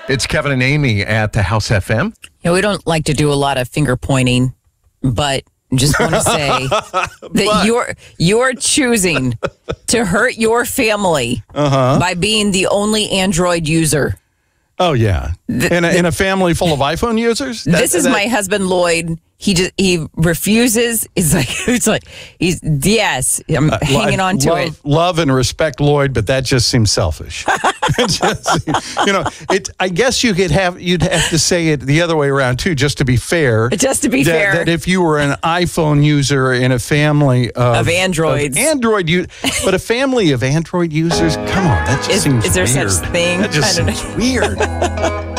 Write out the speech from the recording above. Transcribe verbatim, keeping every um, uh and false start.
It's Kevin and Amy at the House F M. You know, we don't like to do a lot of finger pointing, but just want to say that you're you're choosing to hurt your family Uh-huh. by being the only Android user. Oh, yeah. In a, in a family full of iPhone users? That- This is that- my husband, Lloyd. He just he refuses. He's like, it's like he's yes. I'm Uh, hanging I on to love, it. Love and respect Lloyd, but that just seems selfish. It just, you know, it. I guess you could have you'd have to say it the other way around too, just to be fair. Just to be that, fair. that if you were an iPhone user in a family of, Of Androids. of Android u- but a family of Android users, come on, that just Is- seems is there weird. such thing? That just I don't seems weird.